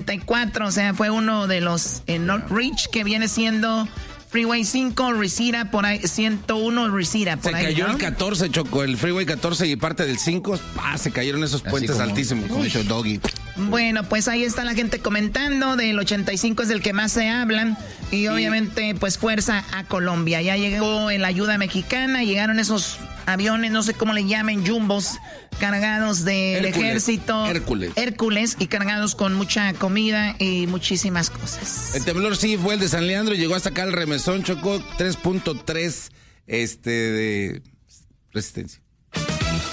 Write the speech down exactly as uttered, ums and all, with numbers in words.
ochenta y cuatro, o sea, fue uno de los en Northridge, que viene siendo Freeway cinco, Reseda, por ahí, ciento uno, Reseda, por se ahí. Se cayó, ¿no? El catorce, Choco, el Freeway catorce y parte del cinco, ah, se cayeron esos puentes como, altísimos. Como dicho Doggy. Bueno, pues ahí está la gente comentando, del ochenta y cinco es del que más se hablan, y obviamente, pues fuerza a Colombia. Ya llegó la ayuda mexicana, llegaron esos aviones, no sé cómo le llamen, jumbos, cargados del Hércules, ejército. Hércules. Hércules, y cargados con mucha comida y muchísimas cosas. El temblor sí fue el de San Leandro y llegó hasta acá el remesón, Chocó, tres punto tres este, de resistencia.